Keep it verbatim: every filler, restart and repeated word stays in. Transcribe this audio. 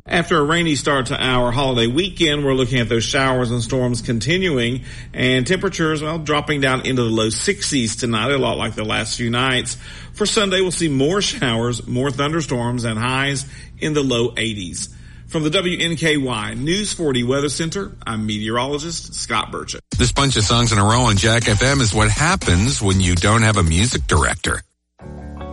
After a rainy start to our holiday weekend, we're looking at those showers and storms continuing, and temperatures, well, dropping down into the low sixties tonight, a lot like the last few nights. For Sunday, we'll see more showers, more thunderstorms, and highs in the low eighties. From the W N K Y News forty Weather Center, I'm meteorologist Scott Burchett. This bunch of songs in a row on Jack F M is what happens when you don't have a music director.